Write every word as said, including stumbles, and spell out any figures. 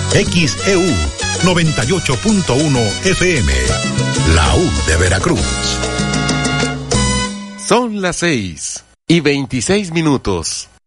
X E U noventa y ocho punto uno F M, la U de Veracruz. Son las seis y veintiséis minutos.